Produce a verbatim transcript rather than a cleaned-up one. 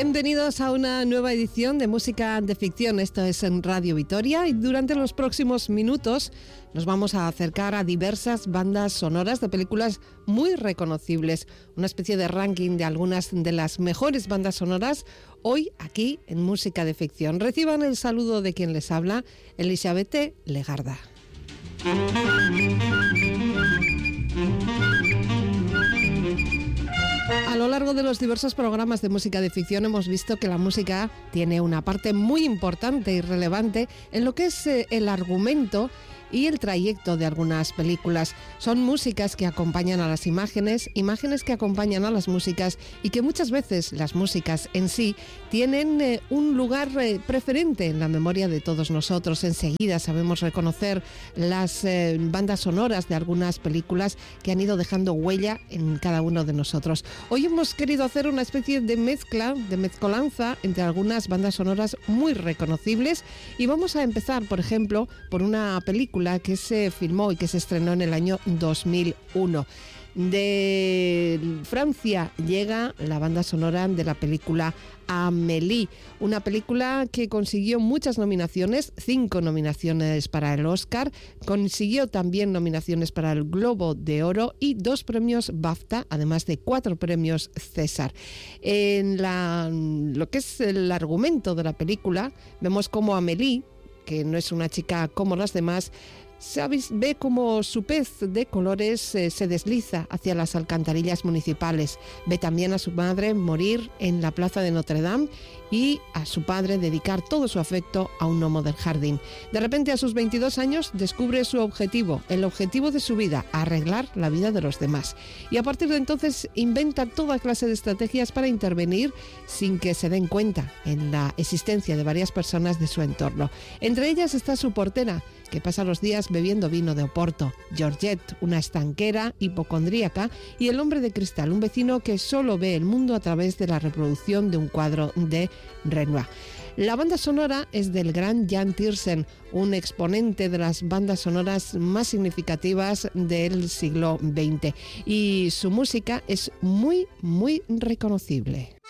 Bienvenidos a una nueva edición de Música de Ficción. Esto es en Radio Vitoria y durante los próximos minutos nos vamos a acercar a diversas bandas sonoras de películas muy reconocibles. Una especie de ranking de algunas de las mejores bandas sonoras hoy aquí en Música de Ficción. Reciban el saludo de quien les habla, Elisabeth Legarda. A lo largo de los diversos programas de Música de Ficción hemos visto que la música tiene una parte muy importante y relevante en lo que es eh, el argumento y el trayecto de algunas películas. Son músicas que acompañan a las imágenes, imágenes que acompañan a las músicas y que muchas veces las músicas en sí tienen eh, un lugar eh, preferente en la memoria de todos nosotros. Enseguida sabemos reconocer las eh, bandas sonoras de algunas películas que han ido dejando huella en cada uno de nosotros. Hoy hemos querido hacer una especie de mezcla, de mezcolanza entre algunas bandas sonoras muy reconocibles y vamos a empezar, por ejemplo, por una película que se filmó y que se estrenó en el año dos mil uno. De Francia llega la banda sonora de la película Amélie, una película que consiguió muchas nominaciones, cinco nominaciones para el Oscar, consiguió también nominaciones para el Globo de Oro y dos premios BAFTA, además de cuatro premios César. En la, lo que es el argumento de la película, vemos como Amélie, que no es una chica como las demás, ¿sabes? Ve como su pez de colores eh, se desliza hacia las alcantarillas municipales. Ve también a su madre morir en la plaza de Notre Dame y a su padre dedicar todo su afecto a un gnomo del jardín. De repente, a sus veintidós años, descubre su objetivo, el objetivo de su vida, arreglar la vida de los demás. Y a partir de entonces inventa toda clase de estrategias para intervenir sin que se den cuenta en la existencia de varias personas de su entorno. Entre ellas está su portera, que pasa los días bebiendo vino de Oporto, Georgette, una estanquera hipocondríaca, y el hombre de cristal, un vecino que solo ve el mundo a través de la reproducción de un cuadro de Renoir. La banda sonora es del gran Jan Tiersen, un exponente de las bandas sonoras más significativas del siglo veinte, y su música es muy, muy reconocible.